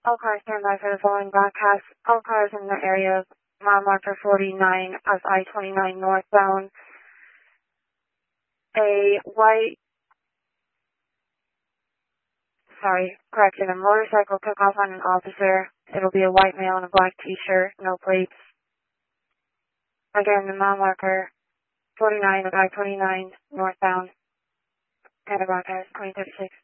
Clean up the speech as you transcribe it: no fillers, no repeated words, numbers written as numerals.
All cars stand by for the following broadcast. All cars in the area of mile marker 49 of I-29 northbound. A motorcycle took off on an officer. It'll be a white male in a black t-shirt, no plates. Again, the mile marker 49 of I-29 northbound. Had a broadcast 2036.